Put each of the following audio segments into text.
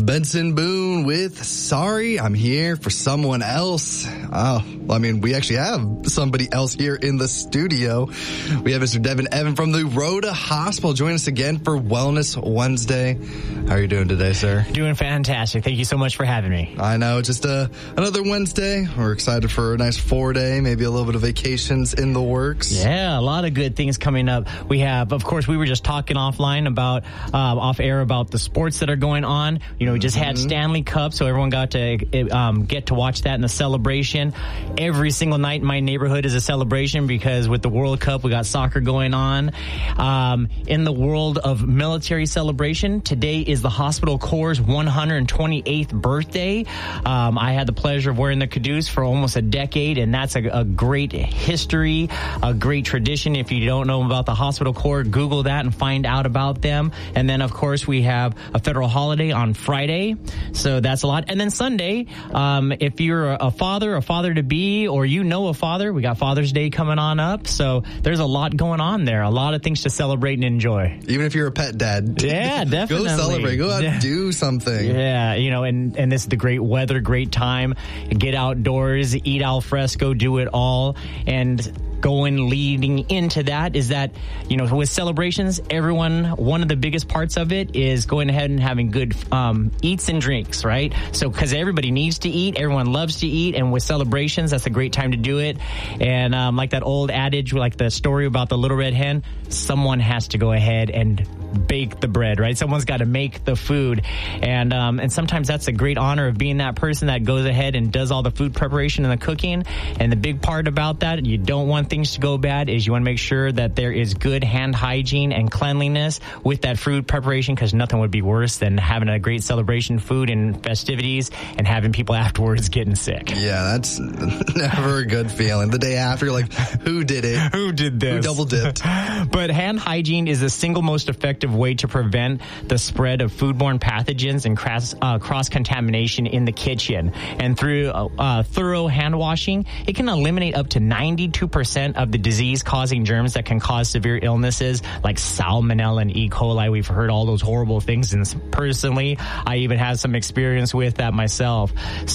Benson Boone with Sorry, I'm Here for Someone Else. Oh, I mean, we actually have somebody else here in the studio. We have Mr. Devin Evan from the Rhoda Hospital join us again for Wellness Wednesday. How are you doing today, sir? Doing fantastic. Thank you so much for having me. I know, just another Wednesday. We're excited for a nice 4-day, maybe a little bit of vacations in the works. Yeah, a lot of good things coming up. We have, of course, we were just talking offline about, off air about the sports that are going on. You know, we just had Stanley Cup, so everyone got to get to watch that in the celebration. Every single night in my neighborhood is a celebration because with the World Cup, we got soccer going on. In the world of military celebration, today is the Hospital Corps' 128th birthday. I had the pleasure of wearing the caduce for almost a decade, and that's a great history, a great tradition. If you don't know about the Hospital Corps, Google that and find out about them. And then, of course, we have a federal holiday on Friday, so that's a lot. And then Sunday, if you're a father-to-be, or you know a father, we got Father's Day coming on up, so there's a lot going on there, a lot of things to celebrate and enjoy. Even if you're a pet dad. Yeah, definitely. Go celebrate, go out and do something. Yeah, you know, and this is the great weather, great time. Get outdoors, eat al fresco, do it all, and leading into that is that, you know, with celebrations, one of the biggest parts of it is going ahead and having good eats and drinks, right? So, because everybody needs to eat, everyone loves to eat, and with celebrations, that's a great time to do it. And like that old adage, like the story about the little red hen, someone has to go ahead and bake the bread, right? Someone's got to make the food. And sometimes that's a great honor of being that person that goes ahead and does all the food preparation and the cooking. And the big part about that, you don't want things to go bad, is you want to make sure that there is good hand hygiene and cleanliness with that food preparation, because nothing would be worse than having a great celebration food and festivities and having people afterwards getting sick. Yeah, that's never a good feeling. The day after, you're like, who did it? Who did this? Who double dipped? But hand hygiene is the single most effective way to prevent the spread of foodborne pathogens and cross-contamination in the kitchen. And through thorough hand washing, it can eliminate up to 92% of the disease-causing germs that can cause severe illnesses like salmonella and E. coli. We've heard all those horrible things, and personally, I even have some experience with that myself.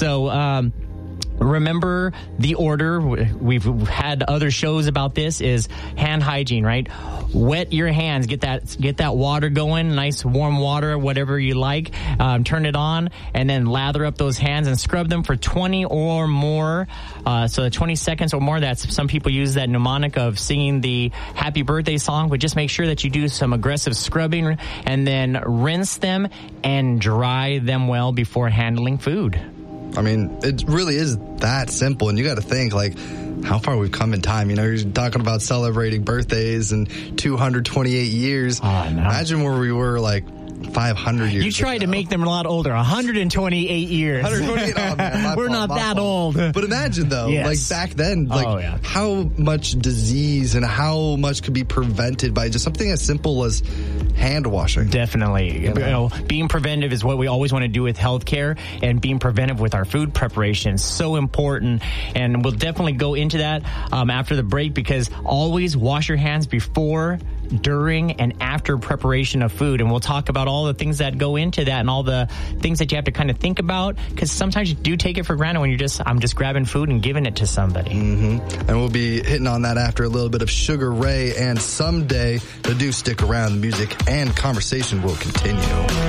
So, remember the order. We've had other shows about this, is hand hygiene, right? Wet your hands, get that water going, nice warm water, whatever you like. Turn it on, and then lather up those hands and scrub them for 20 or more. So 20 seconds or more. That's, some people use that mnemonic of singing the happy birthday song, but just make sure that you do some aggressive scrubbing and then rinse them and dry them well before handling food. I mean, it really is that simple. And you got to think, like, how far we've come in time. You know, you're talking about celebrating birthdays in 228 years. Oh, no. Imagine where we were, like, 500 years You tried ago. to make them a lot older. 128 years. 128. Oh, man, We're not that old. But imagine, though, Yes. like back then, like how much disease and how much could be prevented by just something as simple as hand washing. Definitely. You know, being preventive is what we always want to do with healthcare, and being preventive with our food preparation is so important. And we'll definitely go into that after the break, because always wash your hands before, during, and after preparation of food. And we'll talk about all the things that go into that and all the things that you have to kind of think about, because sometimes you do take it for granted when I'm just grabbing food and giving it to somebody. Mm-hmm. And we'll be hitting on that after a little bit of Sugar Ray and Someday. But do stick around. The music and conversation will continue.